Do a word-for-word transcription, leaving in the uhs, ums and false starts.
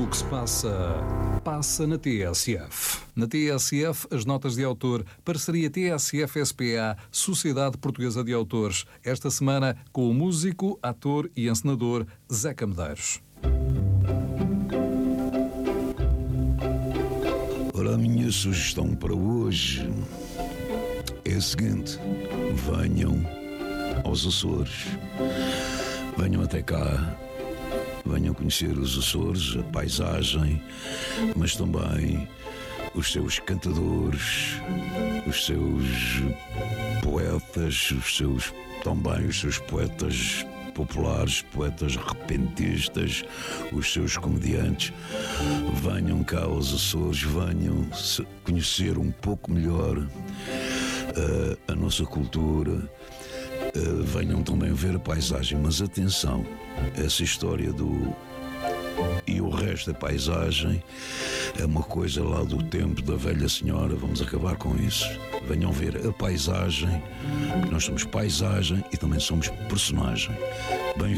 o que se passa, passa na T S F. Na T S F, as notas de autor, parceria T S F-S P A, Sociedade Portuguesa de Autores. Esta semana com o músico, ator e encenador Zeca Medeiros. Ora, a minha sugestão para hoje é a seguinte: venham aos Açores, venham até cá, venham conhecer os Açores, a paisagem, mas também os seus cantadores, os seus poetas, os seus, também os seus poetas populares, poetas repentistas, os seus comediantes. Venham cá aos Açores, venham conhecer um pouco melhor uh, a nossa cultura, uh, venham também ver a paisagem, mas atenção, essa história do e o resto da paisagem é uma coisa lá do tempo da velha senhora. Vamos acabar com isso. Venham ver a paisagem, nós somos paisagem e também somos personagem. Bem